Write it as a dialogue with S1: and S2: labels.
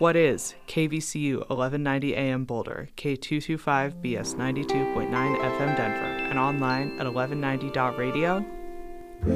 S1: What is KVCU 1190 AM Boulder, K225BS 92.9 FM Denver, and online at 1190.radio?